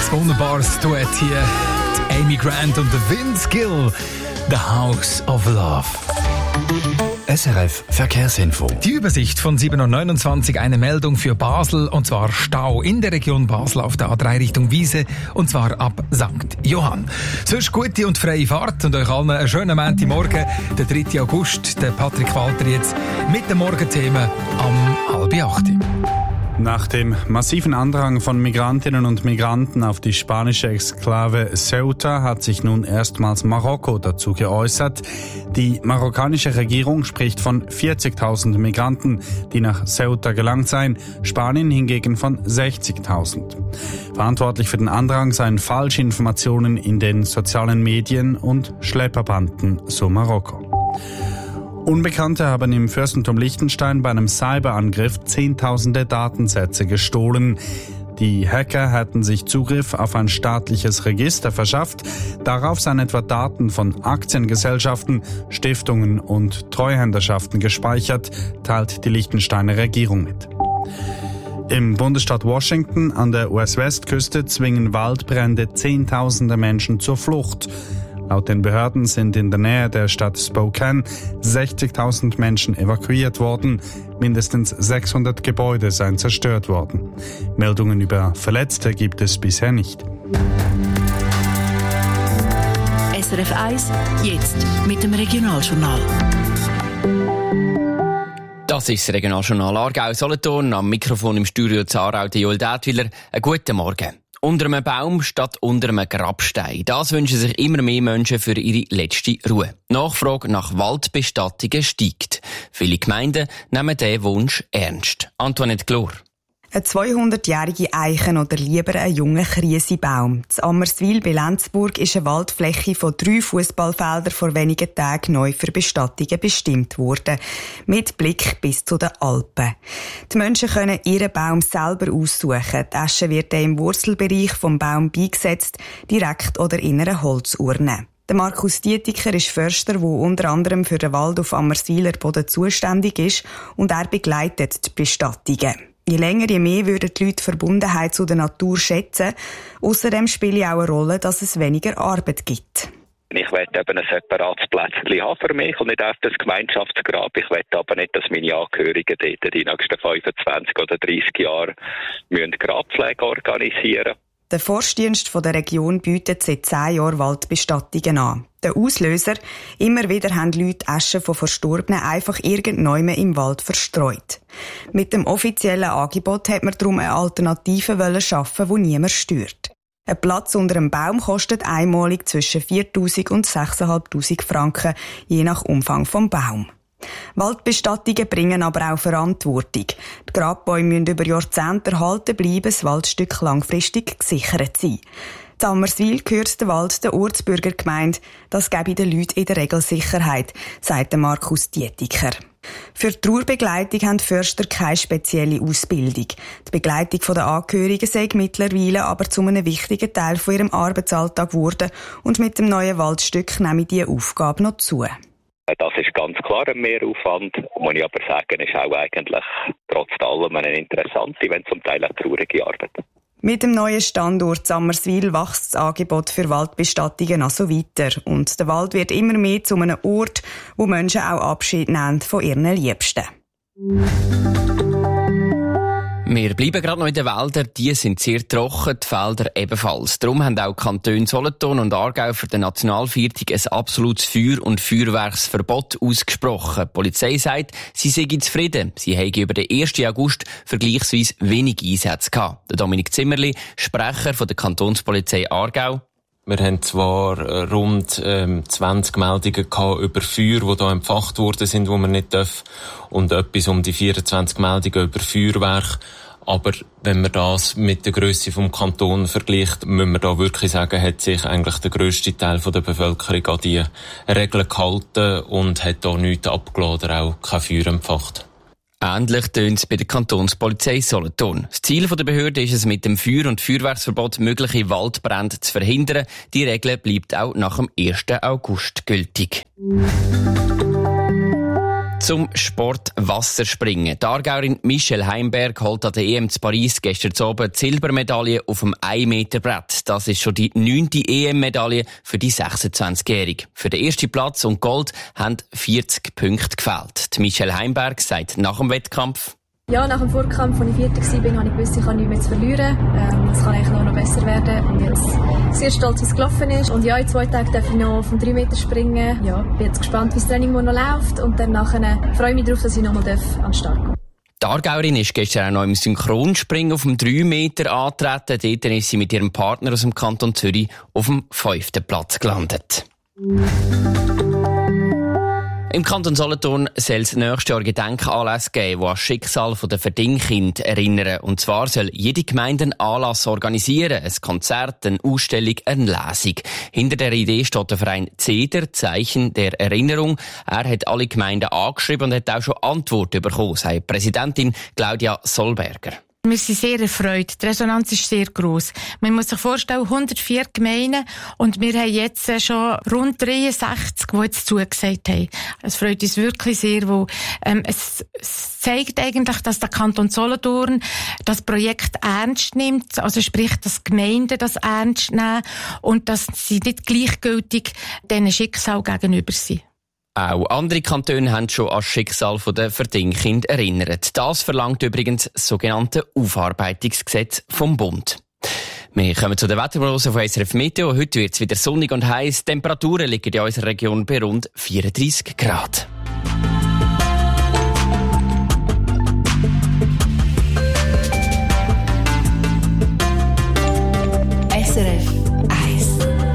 Ein wunderbares Duett hier. Die Amy Grant und Vince Gill. The House of Love. SRF Verkehrsinfo. Die Übersicht von 7.29 Uhr, eine Meldung für Basel, und zwar Stau in der Region Basel auf der A3 Richtung Wiese, und zwar ab St. Johann. Sonst gute und freie Fahrt und euch allen einen schönen Montagmorgen, der 3. August. Der Patrick Walter jetzt mit den Morgenthemen am 7:30. Nach dem massiven Andrang von Migrantinnen und Migranten auf die spanische Exklave Ceuta hat sich nun erstmals Marokko dazu geäußert. Die marokkanische Regierung spricht von 40.000 Migranten, die nach Ceuta gelangt seien, Spanien hingegen von 60.000. Verantwortlich für den Andrang seien Falschinformationen in den sozialen Medien und Schlepperbanden, so Marokko. Unbekannte haben im Fürstentum Liechtenstein bei einem Cyberangriff Zehntausende Datensätze gestohlen. Die Hacker hätten sich Zugriff auf ein staatliches Register verschafft. Darauf seien etwa Daten von Aktiengesellschaften, Stiftungen und Treuhänderschaften gespeichert, teilt die Liechtensteiner Regierung mit. Im Bundesstaat Washington an der US-Westküste zwingen Waldbrände Zehntausende Menschen zur Flucht. Laut den Behörden sind in der Nähe der Stadt Spokane 60.000 Menschen evakuiert worden. Mindestens 600 Gebäude seien zerstört worden. Meldungen über Verletzte gibt es bisher nicht. SRF 1, jetzt mit dem Regionaljournal. Das ist das Regionaljournal Aargau-Solothurn. Am Mikrofon im Studio Aarau Joel Dätwiler. Einen guten Morgen. Unter einem Baum statt unter einem Grabstein. Das wünschen sich immer mehr Menschen für ihre letzte Ruhe. Die Nachfrage nach Waldbestattungen steigt. Viele Gemeinden nehmen diesen Wunsch ernst. Antoinette Glor. Eine 200-jährige Eichen oder lieber ein junger Kriesebaum. In Ammerswil bei Lenzburg ist eine Waldfläche von 3 Fußballfeldern vor wenigen Tagen neu für Bestattungen bestimmt worden. Mit Blick bis zu den Alpen. Die Menschen können ihren Baum selber aussuchen. Die Asche wird dann im Wurzelbereich vom Baum beigesetzt, direkt oder in einer Holzurne. Der Markus Dietiker ist Förster, der unter anderem für den Wald auf Ammerswiler Boden zuständig ist, und er begleitet die Bestattungen. Je länger, je mehr würden die Leute die Verbundenheit zu der Natur schätzen. Außerdem spielt auch eine Rolle, dass es weniger Arbeit gibt. Ich möchte eben ein separates Plätzchen haben für mich und nicht auf das Gemeinschaftsgrab. Ich möchte aber nicht, dass meine Angehörigen dort die nächsten 25 oder 30 Jahre Grabpflege organisieren müssen. Der Forstdienst der Region bietet seit 10 Jahren Waldbestattungen an. Der Auslöser: immer wieder haben Leute Asche von Verstorbenen einfach irgendwann im Wald verstreut. Mit dem offiziellen Angebot hat man darum eine Alternative schaffen, die niemand stört. Ein Platz unter einem Baum kostet einmalig zwischen 4'000 und 6'500 Franken, je nach Umfang vom Baum. Waldbestattungen bringen aber auch Verantwortung. Die Grabbäume müssen über Jahrzehnte erhalten bleiben, das Waldstück langfristig gesichert sein. In Ammerswil gehört der Wald der Ortsbürgergemeinde. Das gebe den Leuten in der Regel Sicherheit, sagt Markus Dietiker. Für die Trauerbegleitung haben die Förster keine spezielle Ausbildung. Die Begleitung der Angehörigen sei mittlerweile aber zu einem wichtigen Teil von ihrem Arbeitsalltag geworden, und mit dem neuen Waldstück nehme diese Aufgabe noch zu. Das ist ganz klar ein Mehraufwand, muss ich aber sagen, ist auch eigentlich trotz allem eine interessante, wenn zum Teil auch traurige Arbeit. Mit dem neuen Standort Ammerswil wächst das Angebot für Waldbestattungen also weiter. Und der Wald wird immer mehr zu einem Ort, wo Menschen auch Abschied nehmen von ihren Liebsten. Wir bleiben gerade noch in den Wäldern. Die sind sehr trocken, die Felder ebenfalls. Darum haben auch Kantone Solothurn und Aargau für den Nationalviertag ein absolutes Feuer- und Feuerwerksverbot ausgesprochen. Die Polizei sagt, sie sei zufrieden. Sie habe über den 1. August vergleichsweise wenig Einsätze gehabt. Der Dominik Zimmerli, Sprecher von der Kantonspolizei Aargau. Wir haben zwar rund 20 Meldungen gehabt über Feuer, die hier empfacht worden sind, wo man nicht darf, und etwas um die 24 Meldungen über Feuerwerk. Aber wenn man das mit der Grösse vom Kanton vergleicht, müssen wir da wirklich sagen, hat sich eigentlich der grösste Teil der Bevölkerung an die Regeln gehalten und hat da nichts abgeladen oder auch kein Feuer empfacht. Ähnlich tönt es bei der Kantonspolizei Solothurn. Das Ziel der Behörde ist es, mit dem Feuer- und Feuerwerksverbot mögliche Waldbrände zu verhindern. Die Regel bleibt auch nach dem 1. August gültig. Zum Sport Wasserspringen. Die Aargauerin Michelle Heimberg holt an der EM zu Paris gestern Abend die Silbermedaille auf dem 1-Meter-Brett. Das ist schon die 9. EM-Medaille für die 26-Jährige. Für den ersten Platz und Gold haben 40 Punkte gefehlt. Die Michelle Heimberg sagt nach dem Wettkampf: Ja, nach dem Vorkampf, als ich 4. war, habe ich gewusst, ich habe nichts mehr zu verlieren. Es kann eigentlich noch besser werden. Und jetzt sehr stolz, wie es gelaufen ist. Und ja, in 2 Tagen darf ich noch auf 3 Meter springen. Ja, bin jetzt gespannt, wie das Training noch läuft. Und dann nachher freue ich mich darauf, dass ich noch mal an den Start komme. Die Aargauerin ist gestern auch noch im Synchronspringen auf dem 3 Meter angetreten. Dort ist sie mit ihrem Partner aus dem Kanton Zürich auf dem 5. Platz gelandet. Im Kanton Solothurn soll es nächstes Jahr Gedenkanlässe geben, die an das Schicksal der Verdingkinder erinnern. Und zwar soll jede Gemeinde einen Anlass organisieren. Ein Konzert, eine Ausstellung, eine Lesung. Hinter der Idee steht der Verein Zeder, Zeichen der Erinnerung. Er hat alle Gemeinden angeschrieben und hat auch schon Antworten bekommen, sagt Präsidentin Claudia Solberger. Wir sind sehr erfreut. Die Resonanz ist sehr gross. Man muss sich vorstellen, 104 Gemeinden und wir haben jetzt schon rund 63, die jetzt zugesagt haben. Es freut uns wirklich sehr, weil es zeigt eigentlich, dass der Kanton Solothurn das Projekt ernst nimmt, also sprich, dass Gemeinden das ernst nehmen und dass sie nicht gleichgültig diesen Schicksal gegenüber sind. Auch andere Kantone haben schon an das Schicksal der Verdingkinder erinnert. Das verlangt übrigens das sogenannte Aufarbeitungsgesetz vom Bund. Wir kommen zu der Wetterprognose von SRF Meteo. Heute wird es wieder sonnig und heiß. Temperaturen liegen in unserer Region bei rund 34 Grad. SRF 1.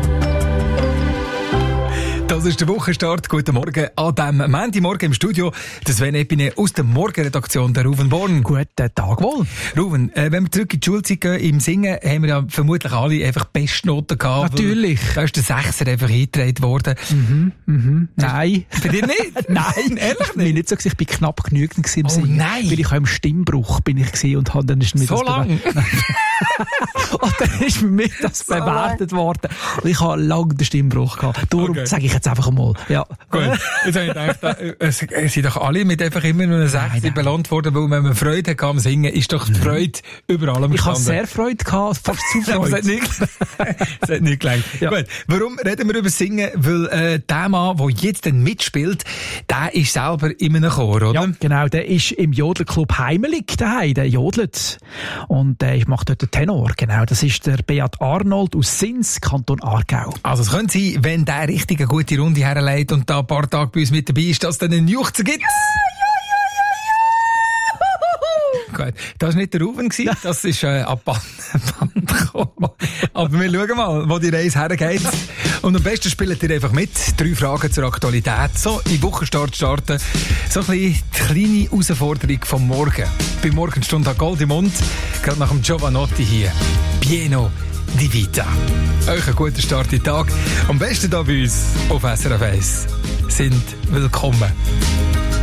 Das ist der Wochenstart. Guten Morgen an diesem Montagmorgen im Studio. Das Sven Epine aus der Morgenredaktion der Ruven Born. Guten Tag wohl. Ruven, wenn wir zurück in die Schulzeit gehen, im Singen haben wir ja vermutlich alle einfach Bestnoten gehabt. Natürlich. Da ist der 6er einfach eingetragen worden. Nein. Bei dir nicht? Nein. Ehrlich nicht? Ich nicht so, ich bin knapp genügend im Singen. Nein. Weil ich auch im Stimmbruch bin ich gewesen und dann ist mir so das lang? und dann ist mir das so bewertet worden. Und ich habe lange den Stimmbruch gehabt. Darum sage ich jetzt einfach einmal. Ja. Gut. Jetzt habe ich gedacht, es sind doch alle mit einfach immer nur einer 6 belohnt worden, weil wenn man Freude hatte am Singen, ist doch die Freude über allem Ich gestanden. habe sehr Freude gehabt, fast zu Freude. Es hat nicht gelangt. Ja. Gut. Warum reden wir über Singen? Weil der Mann, der jetzt mitspielt, der ist selber in einem Chor, oder? Ja, genau. Der ist im Jodelclub heimelig daheim. Der jodelt. Und der macht dort den Tenor. Genau. Das ist der Beat Arnold aus Sins, Kanton Aargau. Also es könnte sein, wenn der richtig eine gute Runde herleitet und da ein paar Tage bei uns mit dabei ist, dass es dann einen Juchzer gibt. Gut, das war nicht der Ruven, das ist ab Band gekommen. Aber wir schauen mal, wo die Reise hergeht. Und am besten spielt ihr einfach mit. 3 Fragen zur Aktualität. So, im Wochenstart starten. So ein bisschen die kleine Herausforderung vom Morgen. Bei Morgenstunde hat Gold im Mund. Gerade nach dem Giovanotti hier. Pieno di Vita. Euch einen guten Start in den Tag. Am besten hier bei uns auf SRF 1. Sind willkommen.